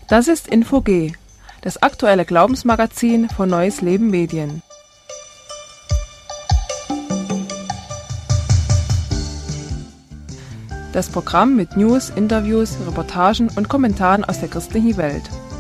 Das ist Info-G, das aktuelle Glaubensmagazin von Neues Leben Medien. Das Programm mit News, Interviews, Reportagen und Kommentaren aus der christlichen Welt.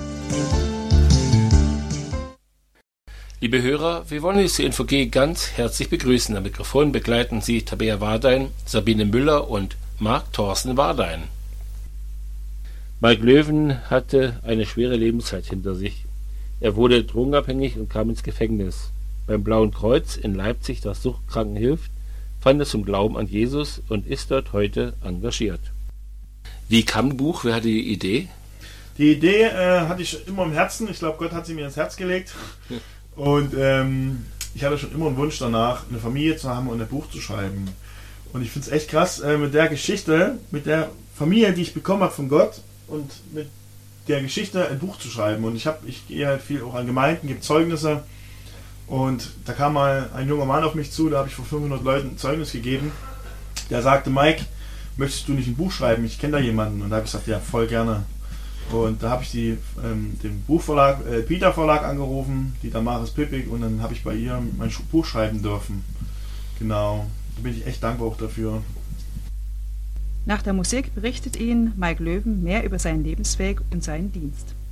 Liebe Hörer, wir wollen Sie zu Info-G ganz herzlich begrüßen. Am Mikrofon begleiten Sie Tabea Wardein, Sabine Müller und Marc Thorsten Wardein. Mike Löwen hatte eine schwere Lebenszeit hinter sich. Er wurde drogenabhängig und kam ins Gefängnis. Beim Blauen Kreuz in Leipzig, das Suchtkranken hilft, fand er zum Glauben an Jesus und ist dort heute engagiert. Wie kam das Buch? Wer hatte die Idee? Die Idee hatte ich immer im Herzen. Ich glaube, Gott hat sie mir ins Herz gelegt. Und ich hatte schon immer einen Wunsch danach, eine Familie zu haben und ein Buch zu schreiben. Und ich finde es echt krass, mit der Geschichte, mit der Familie, die ich bekommen habe von Gott und mit der Geschichte ein Buch zu schreiben. Und ich gehe halt viel auch an Gemeinden, gibt Zeugnisse. Und da kam mal ein junger Mann auf mich zu, da habe ich vor 500 Leuten ein Zeugnis gegeben. Der sagte, Mike, möchtest du nicht ein Buch schreiben? Ich kenne da jemanden. Und da habe ich gesagt, ja, voll gerne. Und da habe ich den Buchverlag, Peter Verlag angerufen, die Damaris Pippig, und dann habe ich bei ihr mein Buch schreiben dürfen. Genau, da bin ich echt dankbar auch dafür. Nach der Musik berichtet Ihnen Mike Löwen mehr über seinen Lebensweg und seinen Dienst.